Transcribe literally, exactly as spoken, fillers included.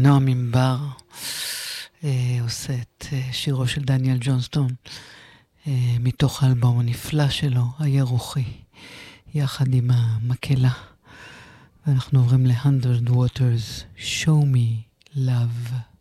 נועם ממבר אה, עושה את אה, שירו של דניאל ג'ונסטון אה, מתוך האלבום הנפלא שלו, הירוחי, יחד עם המקהלה. ואנחנו עוברים ל-Hundred Waters, Show Me Love.